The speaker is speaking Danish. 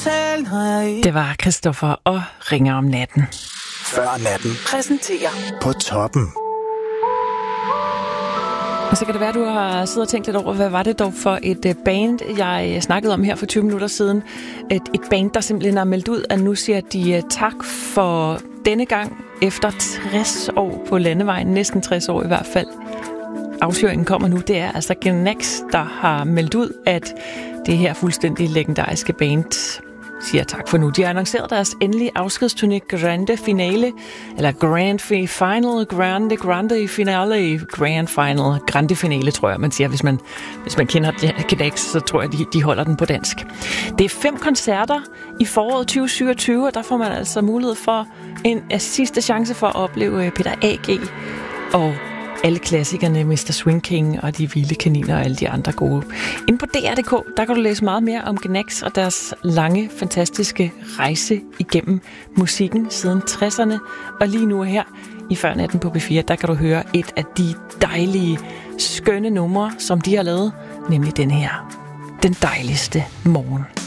tale, når jeg ikke... Det var Christoffer og Ringer om natten. Før natten. Præsenterer På toppen. Og så kan det være, at du har siddet og tænkt lidt over, hvad var det dog for et band, jeg snakkede om her for 20 minutter siden. Et band, der simpelthen har meldt ud, at nu siger de tak for denne gang efter 60 år på landevejen. Næsten 60 år i hvert fald. Afsløringen kommer nu. Det er altså Gnax, der har meldt ud, at det her fuldstændig legendariske band siger tak for nu. De har annonceret deres endelige afskedsturné Grande Finale, eller Grand Final, Grand Finale, tror jeg, man siger, hvis man kender Gnax, så tror jeg, de holder den på dansk. Det er 5 koncerter i foråret 2027, og der får man altså mulighed for en sidste chance for at opleve Peter A.G. og alle klassikerne, Mr. Swing King og De Vilde Kaniner og alle de andre gode. Inde på DR.dk, der kan du læse meget mere om Gnax og deres lange, fantastiske rejse igennem musikken siden 60'erne. Og lige nu her i Før Natten på P4, der kan du høre et af de dejlige, skønne numre, som de har lavet, nemlig den her. Den dejligste morgen.